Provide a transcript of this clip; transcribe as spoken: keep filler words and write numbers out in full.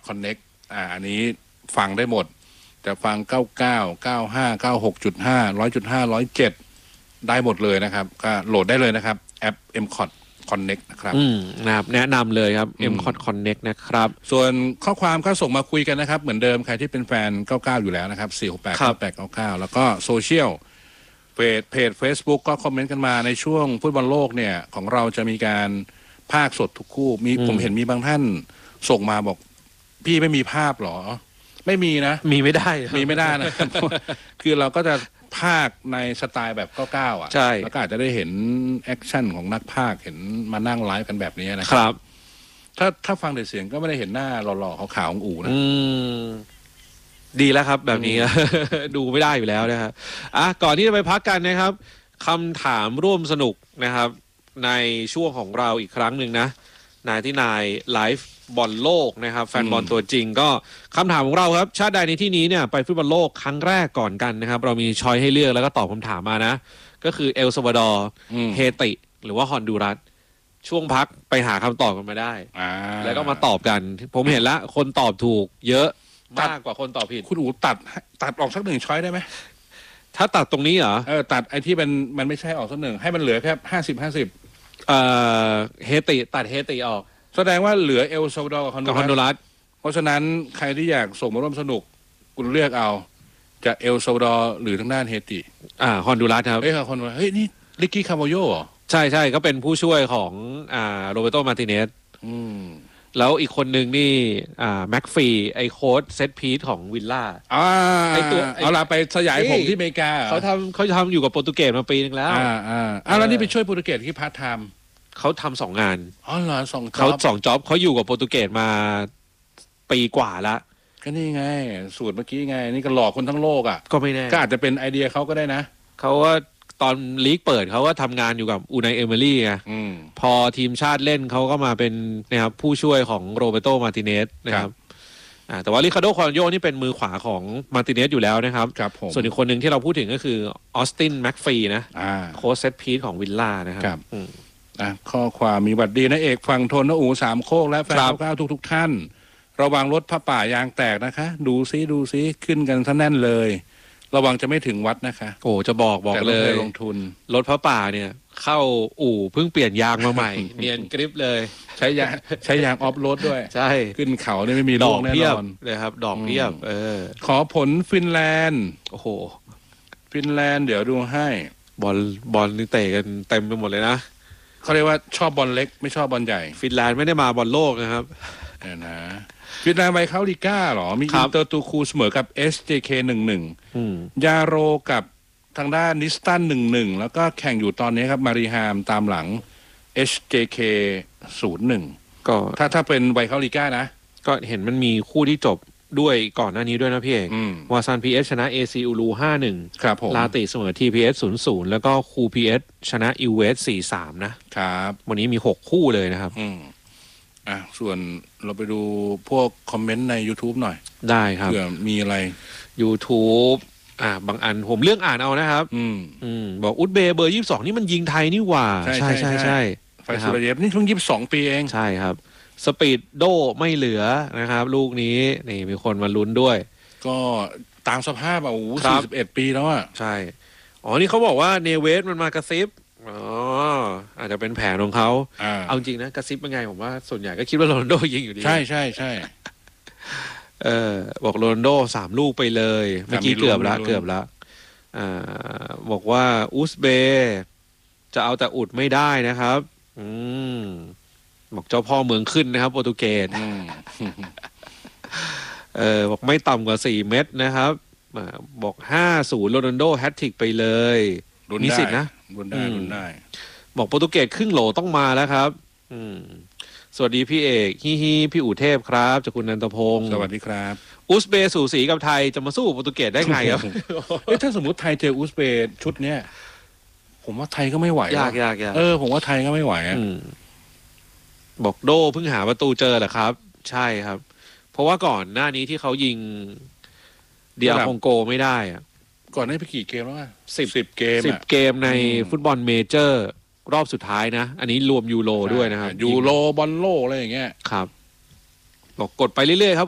Connect อ่าอันนี้ฟังได้หมดแต่ฟังเก้าเก้า เก้าห้า เก้าหกจุดห้า หนึ่งร้อยจุดห้า หนึ่งร้อยเจ็ดได้หมดเลยนะครับก็โหลดได้เลยนะครับแอป เอ็ม ซี โอ ที Connect นะครับอืมนะครับแนะนำเลยครับ เอ็ม ซี โอ ที Connect นะครับส่วนข้อความก็ส่งมาคุยกันนะครับเหมือนเดิมใครที่เป็นแฟนเก้าเก้าอยู่แล้วนะครับสี่ หก แปด เก้า แปด เก้า เก้าแล้วก็โซเชียลเพจเพจ Facebook ก็คอมเมนต์กันมาในช่วงฟุตบอลโลกเนี่ยของเราจะมีการภาคสดทุกคู่มีผมเห็นมีบางท่านส่งมาบอกพี่ไม่มีภาพหรอไม่มีนะมีไม่ได้มีไม่ได้นะ คือเราก็จะภาคในสไตล์แบบเก้าเก้าอ่ะใช่แล้วก็อาจจะได้เห็นแอคชั่นของนักภาคเห็นมานั่งไลฟ์กันแบบนี้นะครับถ้าถ้าฟังแต่เสียงก็ไม่ได้เห็นหน้าหล่อๆขาวๆของอู๋นะอืมดีแล้วครับแบบนี้ ดูไม่ได้อยู่แล้วนะครับอ่ะก่อนที่จะไปพักกันนะครับคำถามร่วมสนุกนะครับในช่วงของเราอีกครั้งหนึ่งนะนายที่นายไลฟ์บอลโลกนะครับแฟนบอลตัวจริงก็คำถามของเราครับชาติใดในที่นี้เนี่ยไปฟุตบอลโลกครั้งแรกก่อนกันนะครับเรามีช้อยให้เลือกแล้วก็ตอบคำถามมานะก็คือเอลซัลวาดอร์เฮติหรือว่าฮอนดูรัสช่วงพักไปหาคำตอบกันมาได้แล้วก็มาตอบกันผมเห็นละคนตอบถูกเยอะมากกว่าคนตอบผิดคุณอู๋ตัดตัดออกสักหนึ่งช้อยได้ไหมถ้าตัดตรงนี้เหรอเออตัดไอ้ที่มันมันไม่ใช่ออกสักหนึ่งให้มันเหลือแค่ห้าสิบห้าสิบเอ่อเฮติตัดเฮติออกแสดงว่าเหลือเอลซัลวาดอร์กับฮอนดูรัสเพราะฉะนั้นใครที่อยากส่งมาร่วมสนุกคุณเลือกเอาจะเอลซัลวาดอร์หรือทางด้านเฮติอ่าฮอนดูรัสครับเอ้ยฮอนดูรัสเฮ้ยนี่ลิกกี้คาร์โวโยเหรอใช่ใช่ก็เป็นผู้ช่วยของอ่าโรเบโตมาร์ติเนสอืมแล้วอีกคนหนึ่งนี่อ่าแม็กฟีไอโค้ดเซตพีซของวิลล่าอ่าไอตัวเอาล่ะไปสยายผมที่อเมริกาเขาทำเขาทำอยู่กับโปรตุเกสมาปีนึงแล้วอ่าอ่าอ่าแล้วนี่ไปช่วยโปรตุเกสที่พาร์ทไทม์เขาทำสองงานอ๋อเหรอสองเขาสองจ็อบเขาอยู่กับโปรตุเกสมาปีกว่าละก็นี่ไงสูตรเมื่อกี้ไงนี่ก็หลอกคนทั้งโลกอ่ะก็ไม่แน่ก็อาจจะเป็นไอเดียเขาก็ได้นะเขาว่าตอนลีกเปิดเขาก็ทำงานอยู่กับอูไนเอเมรี่ไงพอทีมชาติเล่นเขาก็มาเป็นนะครับผู้ช่วยของโรเบโตมาร์ติเนสนะครับอ่าแต่ว่าริคาร์โดคอนโยนี่เป็นมือขวาของมาร์ติเนสอยู่แล้วนะครับส่วนอีกคนหนึ่งที่เราพูดถึงก็คือออสตินแม็กฟีนะโค้ชเซตพีซของวิลล่านะครับอ่ะข้อความมีบัตรดีนะเอกฝั่งทนนะอู๋สามโคกและแฟนเก้าทุกทุกท่านระวังรถผ้าป่ายางแตกนะคะดูซิดูซิขึ้นกันซะแน่นเลยระวังจะไม่ถึงวัดนะคะโอ้จะบอกบอกเลยลงทุนรถผ้าป่าเนี่ยเข้าอู่เพิ่งเปลี่ยนยางมาใหม่ เนียนกริปเลยใช้ยางใช้ยางออฟโรดด้วยใช่ขึ้นเขาเนี่ยไม่มีดอกแน่นอนเลยครับดอกเพียบเออขอผลฟินแลนด์โอ้โหฟินแลนด์เดี๋ยวดูให้บอลบอลนี่เตะกันเต็มไปหมดเลยนะเขาเรียกว่าชอบบอลเล็กไม่ชอบบอลใหญ่ฟินแลนด์ไม่ได้มาบอลโลกนะครับเออนะฟินแลนด์ไปเข้าลีก้าหรอมีอินเตอร์ตูคูเสมอกับ เอส เจ เค หนึ่งหนึ่งยาโรกับทางด้านนิสตันหนึ่งหนึ่งแล้วก็แข่งอยู่ตอนนี้ครับมารีฮามตามหลัง เอส เจ เค ศูนย์หนึ่งก็ถ้าถ้าเป็นไวเข้าลีก้านะก็เห็นมันมีคู่ที่จบด้วยก่อนหน้านี้ด้วยนะพี่เอกวาซานพีเอสชนะ เอ ซี อูรู ห้าหนึ่งครับผมลาติเสมอ ที พี เอส ศูนย์ศูนย์แล้วก็คูพีเอสชนะอิวเวส สี่สาม นะครับวันนี้มีหกคู่เลยนะครับอืมอ่ะส่วนเราไปดูพวกคอมเมนต์ใน YouTube หน่อยได้ครับเผื่อมีอะไร YouTube อ่าบางอันผมเลือกอ่านเอานะครับอืมอืมบอกอุซเบย์เบอร์ยี่สิบสองนี่มันยิงไทยนี่หว่าใช่ใช่ใช่ใช่ไฟสุรเยฟนี่เพิ่งยี่สิบสองปีเองใช่ครับสปีดโดไม่เหลือนะครับลูกนี้นี่มีคนมาลุ้นด้วยก็ตามสภาพอ่ะโอ้โหสี่สิบเอ็ดปีแล้วอ่ะใช่อ๋อนี่เขาบอกว่าเนเวสมันมากระซิบอ๋ออาจจะเป็นแผนของเขาเอาจริงนะกระซิบเป็นไงผมว่าส่วนใหญ่ก็คิดว่าโรนัลโดยิงอยู่ดีใช่ใช่ใช่เออบอกโรนัลโดสามลูกไปเลยเมื่อกี้เกือบละเกือบละอ่าบอกว่าอุซเบย์จะเอาแต่อุดไม่ได้นะครับอืมบอกเจ้าพ่อเมืองขึ้นนะครับโปรตุเกสเออบอกไม่ต่ำกว่าสี่เม็ดนะครับบอกห้าศูนย์โรนัลโดแฮตทริกไปเลยมีสิทธินะรุนได้รุนได้บอกโปรตุเกสครึ่งโหลต้องมาแล้วครับอืมสวัสดีพี่เอกฮิฮิพี่อู๋เทพครับจากคุณนันทพงศ์สวัสดีครับอุซเบย์สูสีกับไทยจะมาสู้โปรตุเกสได้ไงครับเอ้ถ้าสมมติไทยเจออุซเบย์ชุดเนี้ยผมว่าไทยก็ไม่ไหวยากยากยากเออผมว่าไทยก็ไม่ไหวอ่ะบอกโดเพิ่งหาประตูเจอเหรอครับใช่ครับเพราะว่าก่อนหน้านี้ที่เขายิงเดียร์คองโกไม่ได้อ่ะก่อนได้ไปกี่เกมแล้วอ่ะสิบสิบเกมสิบเกมในฟุตบอลเมเจอร์รอบสุดท้ายนะอันนี้รวมยูโรด้วยนะครับยูโรบอลโลกอะไรอย่างเงี้ยครับบอกกดไปเรื่อยๆครับ